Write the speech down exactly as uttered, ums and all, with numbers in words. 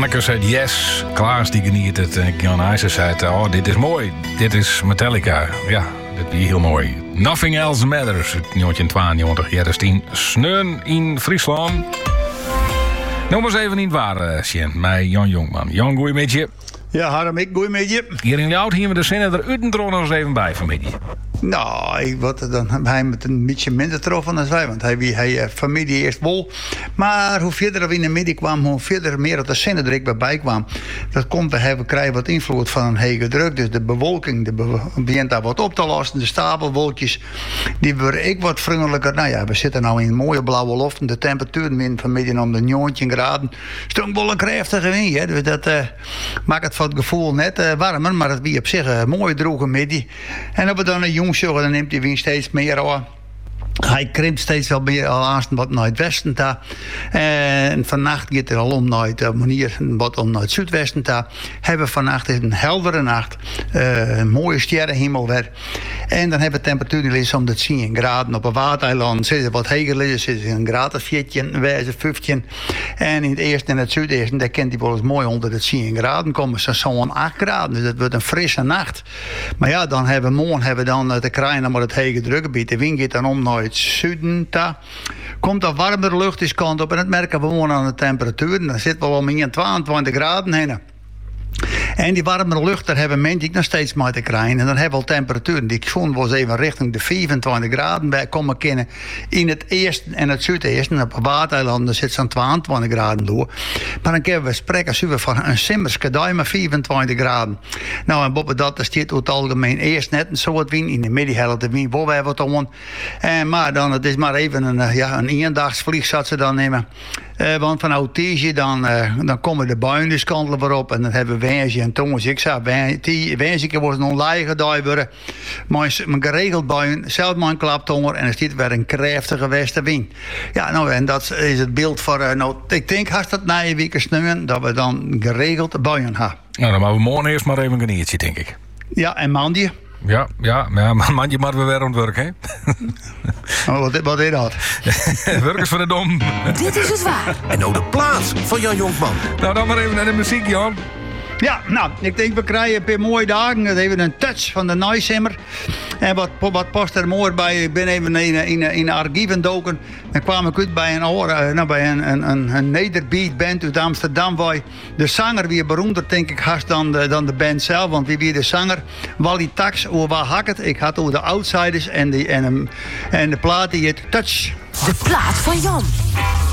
Anneke zei yes. Klaas die geniet het. En Jan IJzer zei, oh, dit is mooi. Dit is Metallica. Ja, dit is heel mooi. Nothing Else Matters. negentien tweeënnegentig, jaren tien. Sneun in Friesland. Noem eens even niet waar, Sjen. Mij Jan Jonkman. Jan, goeie met je. Ja, Harm, ik goeie met je. Hier in Jout hier we de zinnen er Utentron nog eens even bij familie. Nou, ik, wat, dan hebben hij met een beetje minder getroffen dan wij. Want hij wie hij familie eerst wol. Maar hoe verder we in de midden kwamen, hoe verder meer dat de zinnen er ik bij kwam. Dat komt, we hebben krijgen wat invloed van een hege druk. Dus de bewolking, de be- begint daar wat op te lossen. De stapelwolkjes, die worden ik wat vriendelijker. Nou ja, we zitten nou in een mooie blauwe lucht. En de temperatuur min vanmiddag om de negentien graden. Stunkbollen krachtige wind. Hè. Dus dat uh, maakt het voor het gevoel net uh, warmer. Maar het wie op zich een mooie droge middag. En op we dan een jong zorgen, dan neemt die wind steeds meer aan. Hij krimpt steeds wel meer al wat naar het westen toe. En vannacht gaat er al om naar het manier wat om naar het zuidwesten toe. Hebben we vannacht een heldere nacht. Uh, een mooie sterrenhemel weer. En dan hebben we temperatuur die is om de tien graden. Op een watereiland zit het wat heger liggen. Zit het een graad of veertien, wijze vijftien. En in het eerste en het zuidesten, daar kent hij wel eens mooi onder de tien graden. Komen ze zo'n acht graden. Dus het wordt een frisse nacht. Maar ja, dan hebben we morgen hebben we dan te krijgen maar het hege drukgebied. De wind gaat dan om naar het zuiden. Ta. Komt er warmere lucht is kant op. En dat merken we gewoon aan de temperatuur. Dan zit wel om tweeëntwintig graden heen. En die warmere lucht, daar hebben mensen nog steeds maar te krijgen. En dan hebben we al temperaturen die gewoon wel eens even richting de vijfentwintig graden bij komen kennen. In het eerste en het zuidesten. Op watereilanden zit zo'n tweeëntwintig graden door. Maar dan kunnen we spreken van een simmerske dag met vijfentwintig graden. Nou, en boven dat er staat het algemeen eerst net een soort wind. In de middenhelft de wind boven hebben we het om. En maar dan, het is maar even een, ja, een eendagsvlieg zat ze dan nemen. Uh, want van Oud-Tiesje, dan, uh, dan komen de buien dus kantelen weer op. En dan hebben we Wensje en Thomas. Ik zei, Wensje was nog leeg worden. Maar een geregeld buien, zelf maar een klaptonger. En er zit weer een krachtige westenwind. Ja, nou, en dat is het beeld voor... Uh, nou, ik denk, als dat na je weken sneeuwen, dat we dan geregeld buien hebben. Nou, dan maken we morgen eerst maar even een genietje, denk ik. Ja, en maandje. Ja, ja, ja, maar mandje maar we weer aan het werk, hè? Oh, wat, wat is dat? Werkers van de dom. Dit is het waar. En nou de plaats van Jan Jonkman. Nou, dan maar even naar de muziek, Jan. Ja, nou, ik denk we krijgen een paar mooie dagen. Dat even een touch van de Noisimmer. En wat, wat past er mooi bij? Ik ben even in, in, in de archieven doken. Dan kwam ik uit bij een, oor, nou, bij een, een, een nederbeat band uit Amsterdam. Waar de zanger weer beroemder, denk ik, haast dan de, dan de band zelf. Want wie weer de zanger? Wally Tax, hoe waar hak het? Ik had over de Outsiders en, die, en, en de plaat die het Touch. De plaat van Jan.